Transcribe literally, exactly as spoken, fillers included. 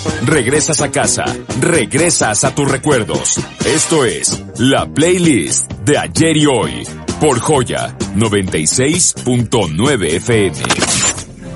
Regresas a casa, regresas a tus recuerdos. Esto es la playlist de ayer y hoy por Joya noventa y seis punto nueve F M.